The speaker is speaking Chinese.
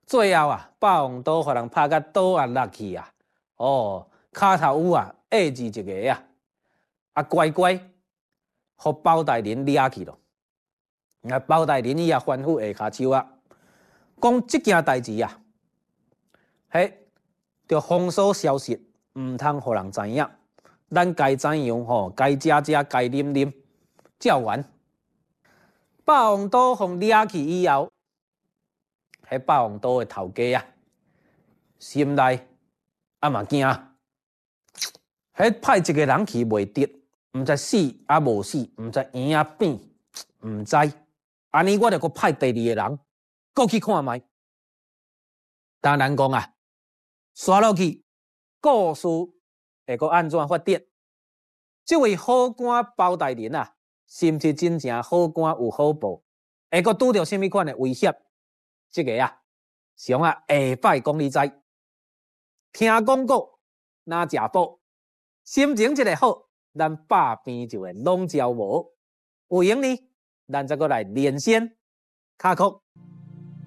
最后啊，霸王刀互人拍甲倒啊落去啊，哦，骹头有啊，A 字一个啊，啊乖乖，互包大人掠去咯。啊，包大人伊也吩咐下骹手啊，讲即件代志啊，着封锁消息，毋通互人知影。咱该怎样吼？该食食，该啉啉，照完。霸王刀互掠去以后，霸王刀的头家啊，心内嘛惊，派一个人去袂得，毋知死啊无死，毋知圆啊扁，毋知。安尼我着搁派第二个人，搁去看觅。当然讲啊，刷落去，故事会搁安怎发展？这位好官包大人啊，是毋是真正好官有好报？会搁拄着什么款的威胁？这个啊，上啊下摆讲你知。听广告，哪食补？心情一个好，咱百病就会拢消无。有闲呢，咱再搁来连线卡曲。